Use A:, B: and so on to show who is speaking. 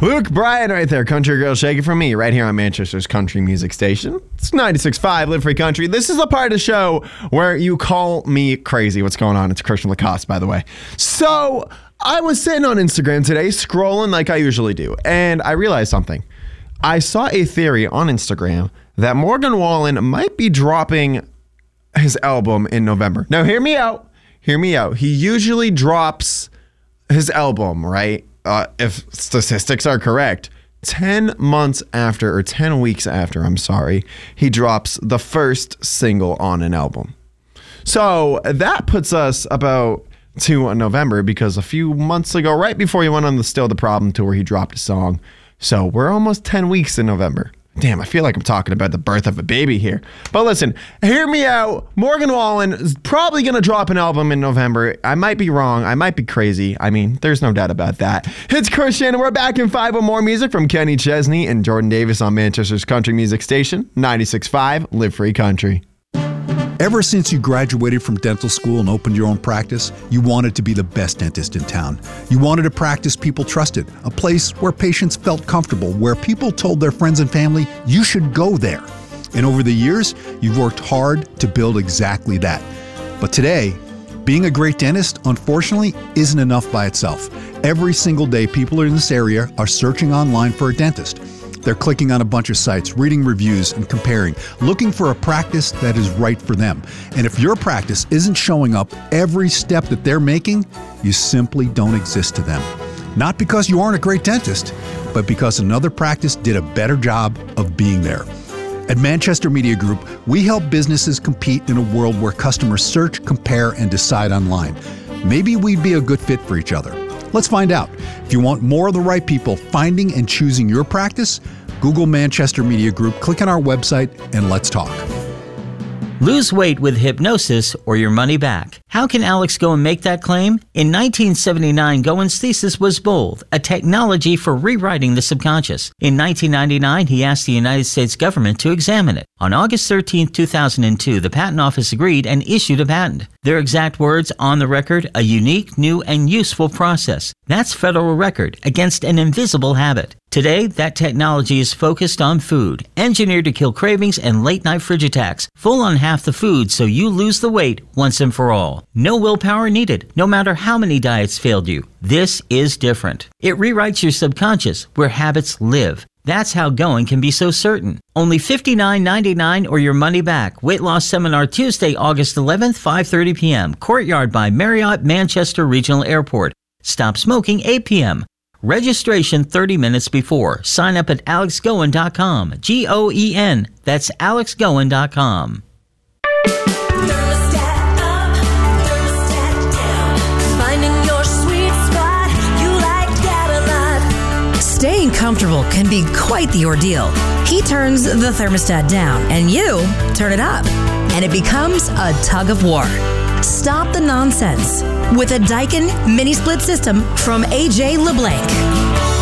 A: Luke Bryan right there, Country Girl Shake It For Me, right here on Manchester's country music station. It's 96.5 Live Free Country. This is the part of the show where you call me crazy. What's going on? It's Christian Lacoste, by the way. So I was sitting on Instagram today, scrolling like I usually do, and I realized something. I saw a theory on Instagram that Morgan Wallen might be dropping his album in November. Now, hear me out. Hear me out. He usually drops his album, right? If statistics are correct, 10 months after, or 10 weeks after, he drops the first single on an album. So that puts us about to November, because a few months ago, right before he went on the Still the Problem tour, he dropped a song. So we're almost 10 weeks in November. Damn, I feel like I'm talking about the birth of a baby here. But listen, hear me out. Morgan Wallen is probably going to drop an album in November. I might be wrong. I might be crazy. I mean, there's no doubt about that. It's Christian, and we're back in 5 with more music from Kenny Chesney and Jordan Davis on Manchester's country music station, 96.5 Live Free Country.
B: Ever since you graduated from dental school and opened your own practice, you wanted to be the best dentist in town. You wanted a practice people trusted, a place where patients felt comfortable, where people told their friends and family, you should go there. And over the years, you've worked hard to build exactly that. But today, being a great dentist, unfortunately, isn't enough by itself. Every single day, people in this area are searching online for a dentist. They're clicking on a bunch of sites, reading reviews and comparing, looking for a practice that is right for them. And if your practice isn't showing up every step that they're making, you simply don't exist to them. Not because you aren't a great dentist, but because another practice did a better job of being there. At Manchester Media Group, we help businesses compete in a world where customers search, compare, and decide online. Maybe we'd be a good fit for each other. Let's find out. If you want more of the right people finding and choosing your practice, Google Manchester Media Group, click on our website, and let's talk.
C: Lose weight with hypnosis or your money back. How can Alex Goen make that claim? In 1979, Goen's thesis was bold, a technology for rewriting the subconscious. In 1999, he asked the United States government to examine it. On August 13, 2002, the Patent Office agreed and issued a patent. Their exact words on the record, a unique, new, and useful process. That's federal record against an invisible habit. Today, that technology is focused on food, engineered to kill cravings and late-night fridge attacks, full on half the food so you lose the weight once and for all. No willpower needed, no matter how many diets failed you. This is different. It rewrites your subconscious where habits live. That's how Goen can be so certain. Only $59.99 or your money back. Weight loss seminar Tuesday, August 11th, 5:30 p.m. Courtyard by Marriott, Manchester Regional Airport. Stop smoking 8 p.m. Registration 30 minutes before. Sign up at alexgoen.com. Goen. That's alexgoen.com.
D: Staying comfortable can be quite the ordeal. He turns the thermostat down and you turn it up, and it becomes a tug of war. Stop the nonsense with a Daikin mini split system from AJ LeBlanc.